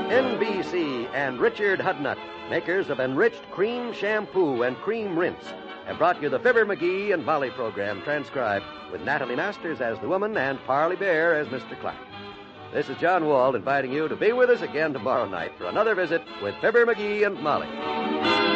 NBC and Richard Hudnut, makers of Enriched Cream Shampoo and Cream Rinse, have brought you the Fibber McGee and Molly program transcribed with Natalie Masters as the woman and Parley Bear as Mr. Clark. This is John Wald inviting you to be with us again tomorrow night for another visit with Fibber McGee and Molly.